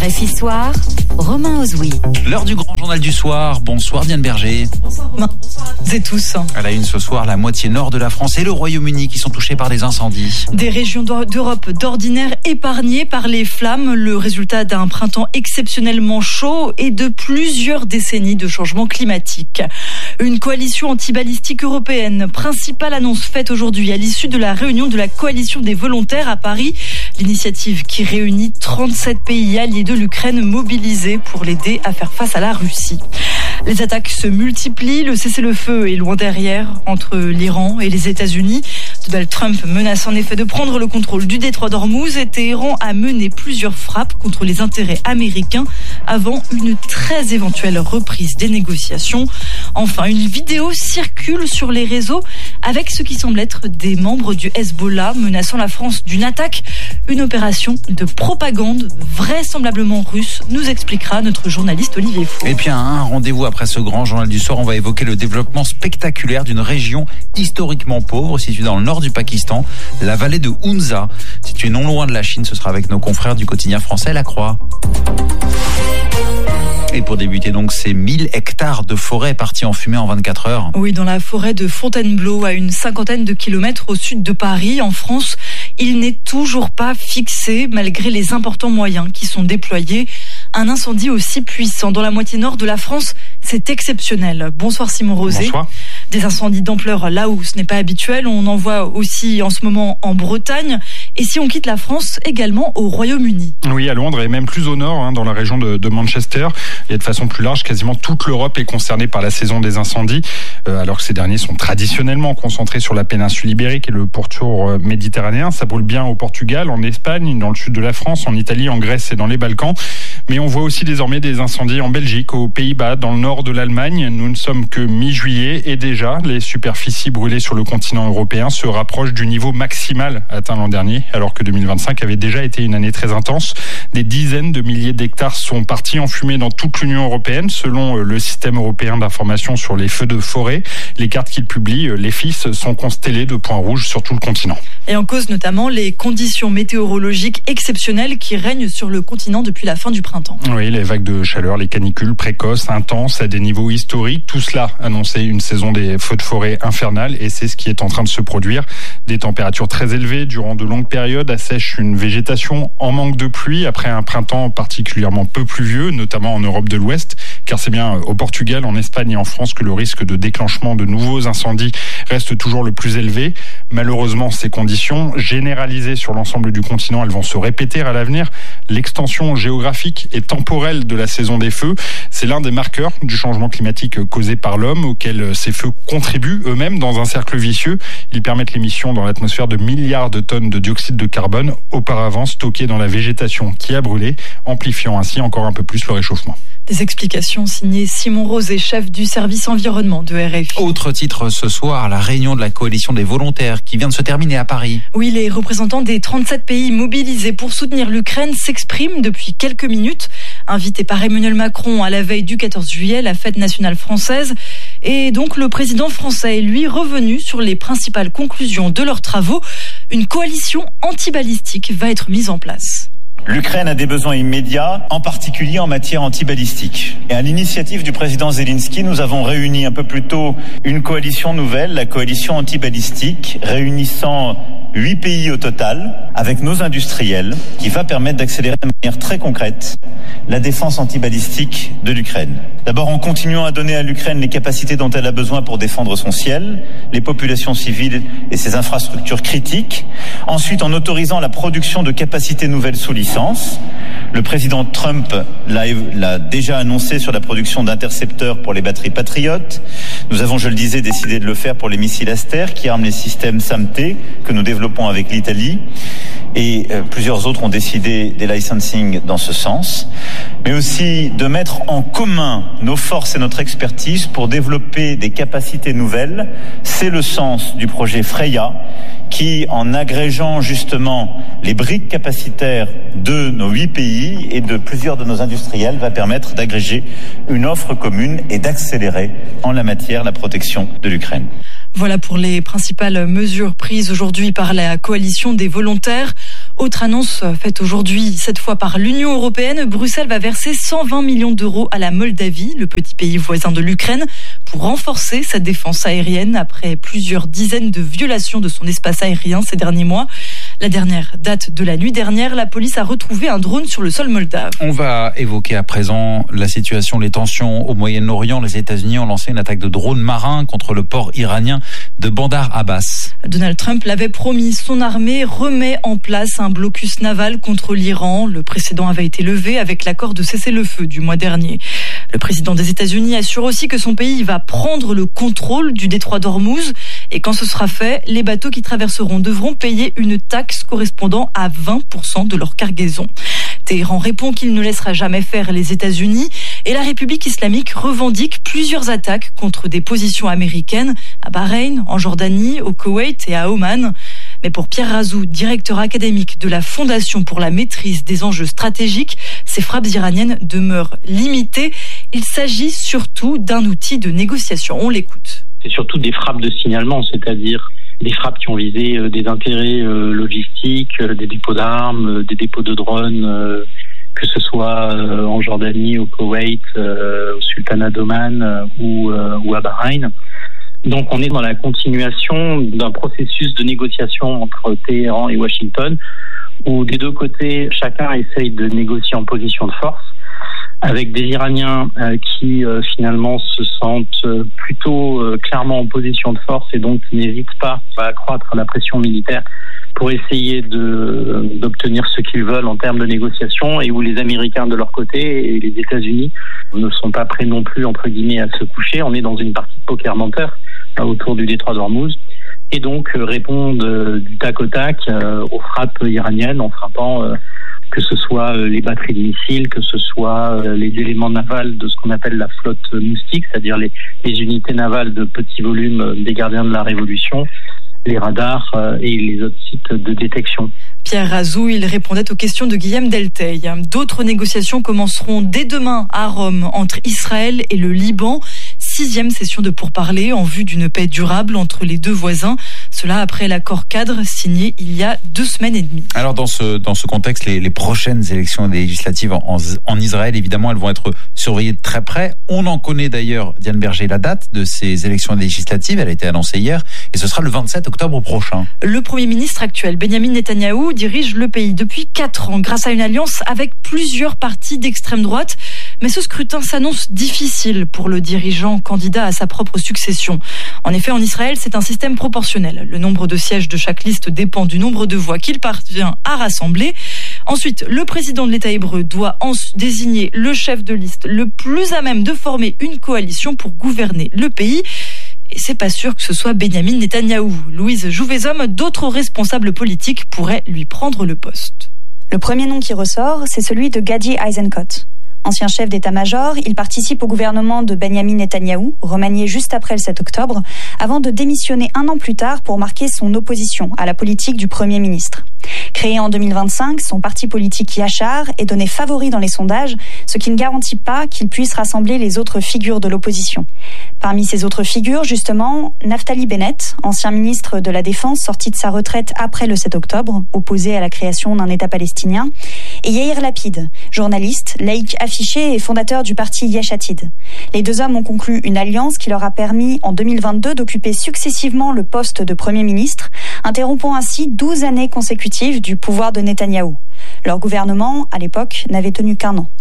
RFI Soir, Romain Ozoui. L'heure du grand journal du soir. Bonsoir Diane Berger. Bonsoir à toutes et tous. À la une ce soir, la moitié nord de la France et le Royaume-Uni qui sont touchés par des incendies. Des régions d'Europe d'ordinaire épargnées par les flammes, le résultat d'un printemps exceptionnellement chaud et de plusieurs décennies de changement climatique. Une coalition anti-balistique européenne, principale annonce faite aujourd'hui à l'issue de la réunion de la coalition des volontaires à Paris. L'initiative qui réunit 37 pays alliés de l'Ukraine mobilisés pour l'aider à faire face à la Russie. Les attaques se multiplient, le cessez-le-feu est loin derrière entre l'Iran et les États-Unis. Donald Trump menace en effet de prendre le contrôle du détroit d'Ormuz et Téhéran a mené plusieurs frappes contre les intérêts américains avant une très éventuelle reprise des négociations. Enfin, une vidéo circule sur les réseaux avec ce qui semble être des membres du Hezbollah menaçant la France d'une attaque. Une opération de propagande vraisemblablement russe, nous expliquera notre journaliste Olivier Faux. Et puis un rendez-vous après ce grand journal du soir, on va évoquer le développement spectaculaire d'une région historiquement pauvre située dans le nord du Pakistan, la vallée de Hunza. Située non loin de la Chine, ce sera avec nos confrères du quotidien français La Croix. Et pour débuter donc, ces 1000 hectares de forêt partis en fumée en 24 heures. Oui, dans la forêt de Fontainebleau, à une cinquantaine de kilomètres au sud de Paris, en France, il n'est toujours pas fixé, malgré les importants moyens qui sont déployés. Un incendie aussi puissant dans la moitié nord de la France, c'est exceptionnel. Bonsoir Simon Rosé. Bonsoir. Des incendies d'ampleur là où ce n'est pas habituel. On en voit aussi en ce moment en Bretagne. Et si on quitte la France, également au Royaume-Uni. Oui, à Londres et même plus au nord, dans la région de Manchester. Et de façon plus large, quasiment toute l'Europe est concernée par la saison des incendies, alors que ces derniers sont traditionnellement concentrés sur la péninsule ibérique et le pourtour méditerranéen. Ça brûle bien au Portugal, en Espagne, dans le sud de la France, en Italie, en Grèce et dans les Balkans. Mais on voit aussi désormais des incendies en Belgique, aux Pays-Bas, dans le nord de l'Allemagne. Nous ne sommes que mi-juillet et déjà, les superficies brûlées sur le continent européen se rapprochent du niveau maximal atteint l'an dernier, alors que 2025 avait déjà été une année très intense. Des dizaines de milliers d'hectares sont partis en fumée dans toute l'Union européenne, selon le système européen d'information sur les feux de forêt. Les cartes qu'il publie, les FIS, sont constellées de points rouges sur tout le continent. Et en cause notamment les conditions météorologiques exceptionnelles qui règnent sur le continent depuis la fin du printemps. Oui, les vagues de chaleur, les canicules précoces, intenses, à des niveaux historiques, tout cela annonçait une saison des feux de forêt infernale et c'est ce qui est en train de se produire. Des températures très élevées durant de longues périodes assèchent une végétation en manque de pluie après un printemps particulièrement peu pluvieux, notamment en Europe de l'Ouest, car c'est bien au Portugal, en Espagne et en France que le risque de déclenchement de nouveaux incendies reste toujours le plus élevé. Malheureusement, ces conditions généralisées sur l'ensemble du continent, elles vont se répéter à l'avenir. L'extension géographique et temporelle de la saison des feux, c'est l'un des marqueurs du changement climatique causé par l'homme, auquel ces feux contribuent eux-mêmes dans un cercle vicieux. Ils permettent l'émission dans l'atmosphère de milliards de tonnes de dioxyde de carbone, auparavant stockées dans la végétation qui a brûlé, amplifiant ainsi encore un peu plus le réchauffement. Des explications signées Simon Rosé, chef du service environnement de RFI. Autre titre ce soir, la réunion de la coalition des volontaires qui vient de se terminer à Paris. Oui, les représentants des 37 pays mobilisés pour soutenir l'Ukraine s'expriment depuis quelques minutes. Invités par Emmanuel Macron à la veille du 14 juillet, la fête nationale française. Et donc le président français est lui revenu sur les principales conclusions de leurs travaux. Une coalition anti-balistique va être mise en place. L'Ukraine a des besoins immédiats, en particulier en matière antibalistique. Et à l'initiative du président Zelensky, nous avons réuni un peu plus tôt une coalition nouvelle, la coalition antibalistique, réunissant 8 pays au total, avec nos industriels, qui va permettre d'accélérer de manière très concrète la défense antibalistique de l'Ukraine. D'abord en continuant à donner à l'Ukraine les capacités dont elle a besoin pour défendre son ciel, les populations civiles et ses infrastructures critiques. Ensuite en autorisant la production de capacités nouvelles sous licence. Le président Trump l'a déjà annoncé sur la production d'intercepteurs pour les batteries patriotes. Nous avons, je le disais, décidé de le faire pour les missiles Aster qui arment les systèmes SAMT que nous développons avec l'Italie. Et plusieurs autres ont décidé des licensing dans ce sens. Mais aussi de mettre en commun nos forces et notre expertise pour développer des capacités nouvelles. C'est le sens du projet Freya qui, en agrégeant justement les briques capacitaires de nos 8 pays et de plusieurs de nos industriels, va permettre d'agréger une offre commune et d'accélérer en la matière la protection de l'Ukraine. Voilà pour les principales mesures prises aujourd'hui par la coalition des volontaires. Autre annonce faite aujourd'hui, cette fois par l'Union européenne, Bruxelles va verser 120 millions d'euros à la Moldavie, le petit pays voisin de l'Ukraine, pour renforcer sa défense aérienne après plusieurs dizaines de violations de son espace aérien ces derniers mois. La dernière date de la nuit dernière, la police a retrouvé un drone sur le sol moldave. On va évoquer à présent la situation, les tensions au Moyen-Orient. Les États-Unis ont lancé une attaque de drones marins contre le port iranien de Bandar Abbas. Donald Trump l'avait promis, son armée remet en place un blocus naval contre l'Iran. Le précédent avait été levé avec l'accord de cessez-le-feu du mois dernier. Le président des États-Unis assure aussi que son pays va prendre le contrôle du détroit d'Ormuz. Et quand ce sera fait, les bateaux qui traverseront devront payer une taxe correspondant à 20% de leur cargaison. Téhéran répond qu'il ne laissera jamais faire les États-Unis et la République islamique revendique plusieurs attaques contre des positions américaines à Bahreïn, en Jordanie, au Koweït et à Oman. Mais pour Pierre Razou, directeur académique de la Fondation pour la maîtrise des enjeux stratégiques, ces frappes iraniennes demeurent limitées. Il s'agit surtout d'un outil de négociation. On l'écoute. C'est surtout des frappes de signalement, c'est-à-dire des frappes qui ont visé des intérêts logistiques, des dépôts d'armes, des dépôts de drones, que ce soit en Jordanie, au Koweït, au Sultanat d'Oman ou à Bahreïn. Donc on est dans la continuation d'un processus de négociation entre Téhéran et Washington, où des deux côtés, chacun essaye de négocier en position de force, avec des Iraniens qui finalement se sentent plutôt clairement en position de force et donc n'hésitent pas à accroître la pression militaire pour essayer d'obtenir ce qu'ils veulent en termes de négociation, et où les Américains de leur côté et les États-Unis ne sont pas prêts non plus, entre guillemets, à se coucher. On est dans une partie de poker menteur autour du détroit d'Ormuz, et donc répondent du tac au tac aux frappes iraniennes en frappant que ce soit les batteries de missiles, que ce soit les éléments navals de ce qu'on appelle la flotte moustique, c'est-à-dire les unités navales de petit volume des gardiens de la Révolution, les radars et les autres sites de détection. Pierre Razou, il répondait aux questions de Guillaume Delteil. D'autres négociations commenceront dès demain à Rome entre Israël et le Liban. 6e session de pourparlers en vue d'une paix durable entre les deux voisins. Cela après l'accord cadre signé il y a 2 semaines et demie. Alors dans ce contexte, les prochaines élections législatives en Israël, évidemment, elles vont être surveillées de très près. On en connaît d'ailleurs, Diane Berger, la date de ces élections législatives. Elle a été annoncée hier et ce sera le 27 octobre prochain. Le Premier ministre actuel, Benyamin Netanyahou, dirige le pays depuis 4 ans grâce à une alliance avec plusieurs partis d'extrême droite. Mais ce scrutin s'annonce difficile pour le dirigeant candidat à sa propre succession. En effet, en Israël, c'est un système proportionnel. Le nombre de sièges de chaque liste dépend du nombre de voix qu'il parvient à rassembler. Ensuite, le président de l'État hébreu doit désigner le chef de liste le plus à même de former une coalition pour gouverner le pays. Et c'est pas sûr que ce soit Benyamin Netanyahou. Louise Jouvezhomme, d'autres responsables politiques pourraient lui prendre le poste. Le premier nom qui ressort, c'est celui de Gadi Eisenkot. Ancien chef d'état-major, il participe au gouvernement de Benyamin Netanyahou, remanié juste après le 7 octobre, avant de démissionner 1 an plus tard pour marquer son opposition à la politique du Premier ministre. Créé en 2025, son parti politique Yachar est donné favori dans les sondages, ce qui ne garantit pas qu'il puisse rassembler les autres figures de l'opposition. Parmi ces autres figures, justement, Naftali Bennett, ancien ministre de la Défense sorti de sa retraite après le 7 octobre, opposé à la création d'un État palestinien, et Yair Lapid, journaliste, laïc affiché et fondateur du parti Yesh Atid. Les deux hommes ont conclu une alliance qui leur a permis en 2022 d'occuper successivement le poste de Premier ministre, interrompant ainsi 12 années consécutives du pouvoir de Netanyahou. Leur gouvernement, à l'époque, n'avait tenu qu'1 an.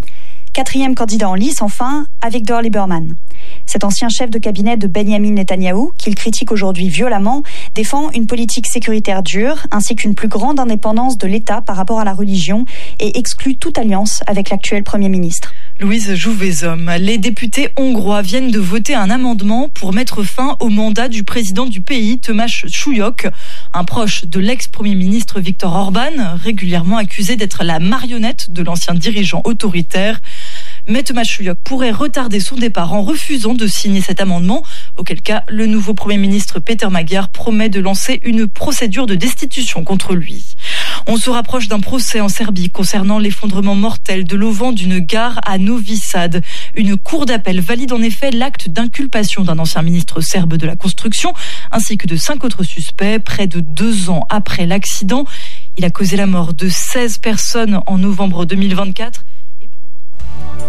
4e candidat en lice, enfin, Avigdor Lieberman. Cet ancien chef de cabinet de Benyamin Netanyahou, qu'il critique aujourd'hui violemment, défend une politique sécuritaire dure, ainsi qu'une plus grande indépendance de l'État par rapport à la religion, et exclut toute alliance avec l'actuel Premier ministre. Louise Jouvezhomme, les députés hongrois viennent de voter un amendement pour mettre fin au mandat du président du pays, Tomáš Súlyog, un proche de l'ex-premier ministre Viktor Orban, régulièrement accusé d'être la marionnette de l'ancien dirigeant autoritaire. Mais Tomáš Súlyog pourrait retarder son départ en refusant de signer cet amendement, auquel cas le nouveau Premier ministre Péter Magyar promet de lancer une procédure de destitution contre lui. On se rapproche d'un procès en Serbie concernant l'effondrement mortel de l'auvent d'une gare à Novi Sad. Une cour d'appel valide en effet l'acte d'inculpation d'un ancien ministre serbe de la construction, ainsi que de 5 autres suspects, près de 2 ans après l'accident. Il a causé la mort de 16 personnes en novembre 2024.